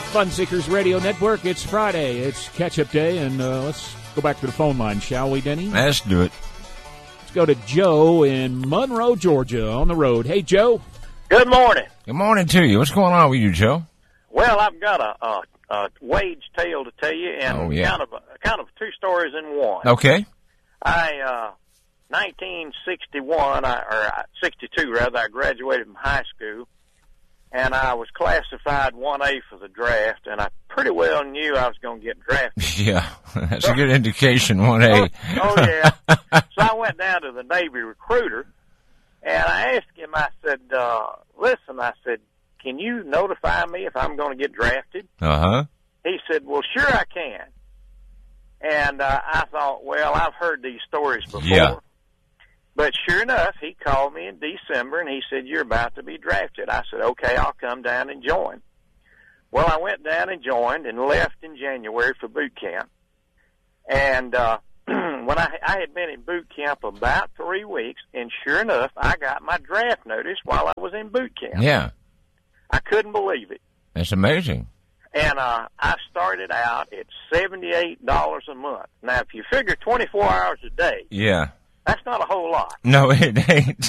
Fun Seekers Radio Network. It's Friday. It's catch-up day, and let's go back to the phone line, shall we, Denny? Let's do it. Let's go to Joe in Monroe, Georgia, on the road. Hey, Joe. Good morning. Good morning to you. What's going on with you, Joe? Well, I've got a wage tale to tell you, and kind of two stories in one. Okay. 1961, or 62 rather, I graduated from high school, and I was classified 1A for the draft, and I pretty well knew I was going to get drafted. Yeah, that's a good indication, 1A. Oh, yeah. So I went down to the Navy recruiter, and I asked him, I said, listen, I said, can you notify me if I'm going to get drafted? Uh-huh. He said, well, sure I can. And I thought, well, I've heard these stories before. Yeah. But sure enough, he called me in December, and he said, you're about to be drafted. I said, okay, I'll come down and join. Well, I went down and joined and left in January for boot camp. And when I had been in boot camp about 3 weeks, and sure enough, I got my draft notice while I was in boot camp. Yeah. I couldn't believe it. That's amazing. And I started out at $78 a month. Now, if you figure 24 hours a day, Yeah. that's not a whole lot. No, it ain't.